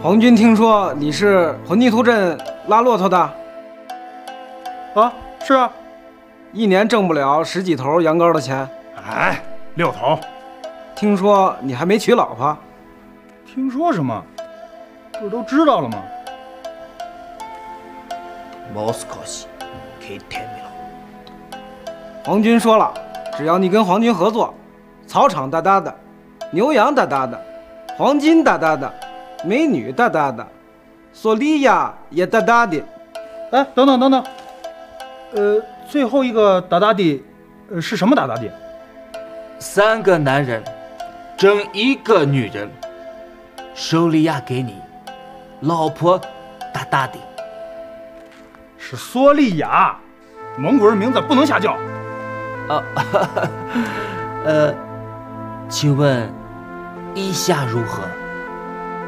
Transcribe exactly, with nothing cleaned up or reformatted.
皇军听说你是混凝土镇拉骆驼的， 啊，是啊， 一年挣不了十几头羊羔的钱。 哎，六头。 听说你还没娶老婆？ 听说什么？这都知道了吗？ もう少し聞いてみろ。 皇军说了，只要你跟皇军合作，草场大大的，牛羊大大的，黄金大大的，美女大大的，索利亚也大大的。 哎，等等等等，呃，最后一个大大的，呃，是什么大大的？ 三个男人争一个女人，手里亚给你，老婆大大的。 是索利亚，蒙古人名字不能瞎叫。 啊，呃，请问意下如何？